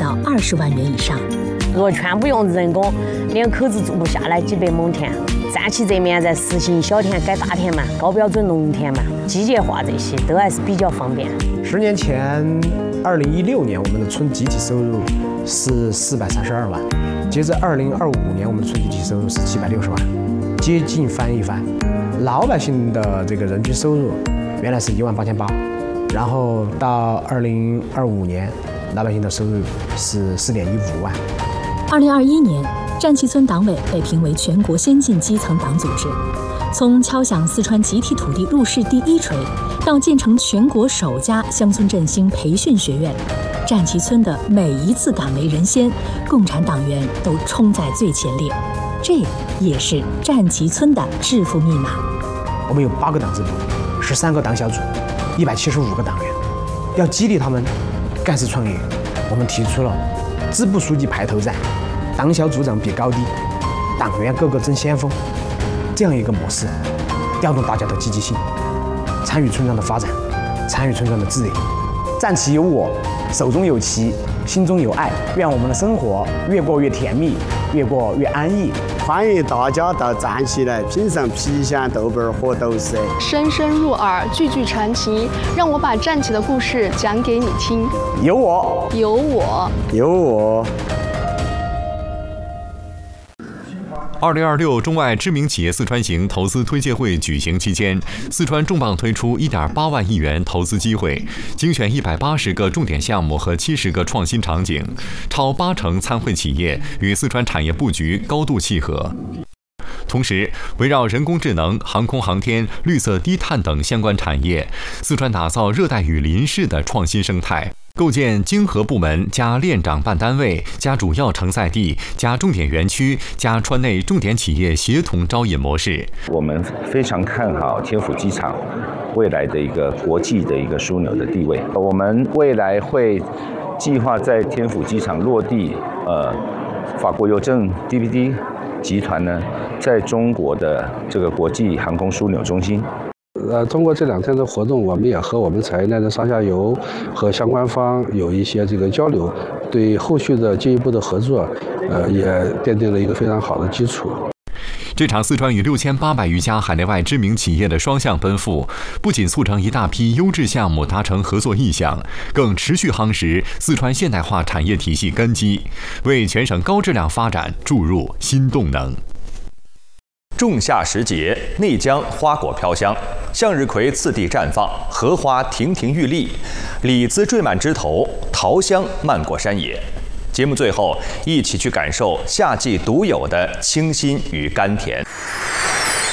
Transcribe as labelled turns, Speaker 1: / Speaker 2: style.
Speaker 1: 到20万元以上。
Speaker 2: 若全部用人工，连口子做不下来几百亩田。战旗这面在实行小田改大田嘛，高标准农田嘛，机械化这些都还是比较方便。
Speaker 3: 10年前，2016年我们的村集体收入是432万，接着2025年我们的村集体收入是760万，接近翻一番。老百姓的这个人均收入原来是18800，然后到2025年，老百姓的收入是4.15万。
Speaker 1: 2021年，战旗村党委被评为全国先进基层党组织。从敲响四川集体土地入市第一锤，到建成全国首家乡村振兴培训学院，战旗村的每一次敢为人先，共产党员都冲在最前列。这也是战旗村的致富密码。
Speaker 3: 我们有8个党支部，13个党小组，175个党员。要激励他们干事创业，我们提出了支部书记排头站，党小组长比高低，党员个个争先锋这样一个模式，调动大家的积极性，参与村庄的发展，参与村庄的治理。战旗有我，手中有旗，心中有爱。愿我们的生活越过越甜蜜，越过越安逸。
Speaker 4: 欢迎大家到战旗来品尝郫县豆瓣和豆豉，
Speaker 5: 深深入耳，句句传奇。让我把战旗的故事讲给你听。
Speaker 4: 有我，
Speaker 5: 有我，
Speaker 4: 有我。
Speaker 6: 2026中外知名企业四川行投资推介会举行期间，四川重磅推出1.8万亿元投资机会，精选180个重点项目和70个创新场景，超80%参会企业与四川产业布局高度契合。同时，围绕人工智能、航空航天、绿色低碳等相关产业，四川打造热带雨林式的创新生态，构建经合部门加链长办单位加主要承载地加重点园区加川内重点企业协同招引模式。
Speaker 7: 我们非常看好天府机场未来的一个国际的一个枢纽的地位。我们未来会计划在天府机场落地，法国邮政 DPD 集团呢，在中国的这个国际航空枢纽中心。
Speaker 8: 通过这2天的活动，我们也和我们产业链的上下游和相关方有一些这个交流，对后续的进一步的合作，也奠定了一个非常好的基础。
Speaker 6: 这场四川与6800余家海内外知名企业的双向奔赴，不仅促成一大批优质项目达成合作意向，更持续夯实四川现代化产业体系根基，为全省高质量发展注入新动能。
Speaker 9: 仲夏时节，内江花果飘香，向日葵次第绽放，荷花亭亭玉立，李子缀满枝头，桃香漫过山野。节目最后，一起去感受夏季独有的清新与甘甜。